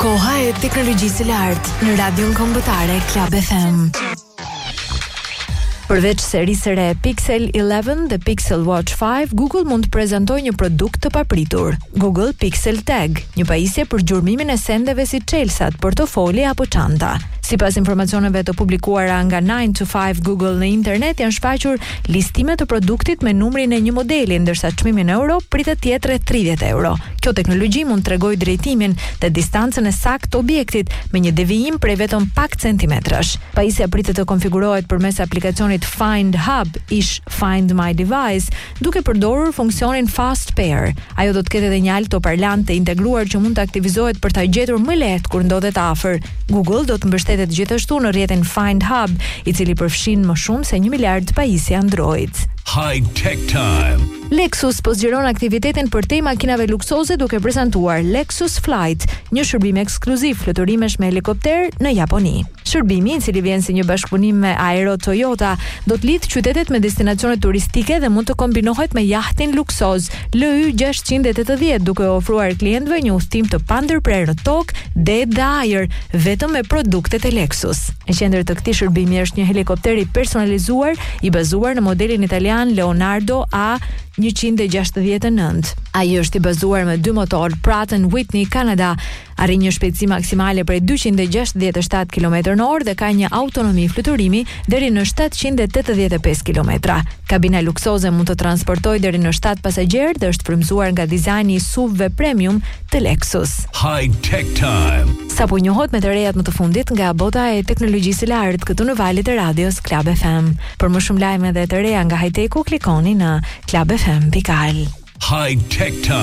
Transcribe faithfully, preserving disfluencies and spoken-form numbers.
Koha e teknologjisë së lartë në radion kombëtare Club F M. Përveç serisë së re Pixel eleven dhe Pixel Watch five, Google mund të prezantojë një produkt të papritur, Google Pixel Tag, një pajisje për gjurmimin e sendeve si çelësat, portofoli apo çanta. Sipas informacioneve të publikuara nga nine to five Google në internet, janë shfaqur listime të produktit me numrin e një modeli, ndërsa çmimi në euro pritet të jetë rreth tridhjetë euro. Kjo teknologji mund të tregojë drejtimin dhe distancën e saktë të objektit me një devijim prej vetëm pak centimetrash. Pajisja pritet të konfigurohet përmes aplikacionit Find Hub ish Find My Device, duke përdorur funksionin Fast Pair. Ajo do të ketë edhe një altoparlant të integruar që mund të aktivizohet për ta gjetur më lehtë kur ndodhet afër. Google do të mbështetet gjithashtu në rrjetin Find Hub, i cili përfshin më shumë se një miliard pajisje Android. High Tech Time. Lexus po zgjeron aktivitetin për te makinave luksoze duke prezantuar Lexus Flight, një shërbim ekskluziv fluturimish me helikopter në Japoni. Shërbimi, i cili vjen si një bashkëpunim me Aero Toyota, do të lidh qytetet me destinacione turistike dhe mund të kombinohet me jahtin luksoz L Y gjashtëqind e tetëdhjetë, duke ofruar klientëve një udhtim të pandërprer në tokë, det dhe ajër, vetëm me produktet e Lexus. Në qendër të këtij shërbimi është një helikopter i personalizuar, i bazuar në modelin italian Leonardo A one sixty nine. Ai është i bazuar me dy motor Pratt and Whitney Canada, arrin një shpejtësi maksimale prej dyqind e gjashtëdhjetë e shtatë kilometra në orë dhe ka një autonomi fluturimi deri në shtatëqind e tetëdhjetë e pesë kilometra. Kabina luksoze mund të transportojë deri në shtatë pasagjerë dhe është frymëzuar nga dizajni i S U V-ve premium të Lexus. High Tech Time. Sapo njohot me të rejat më të fundit nga bota e teknologjisë së lartë këtu në valët e radios Club F M. Për më shumë lajme dhe të reja nga high-techu, klikoni në club f m dot al. High Tech Time.